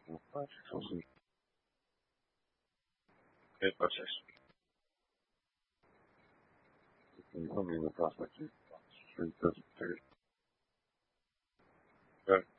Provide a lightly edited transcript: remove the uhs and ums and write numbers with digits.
Rapaz, sozinho. É, parceiro. Não me faço aqui.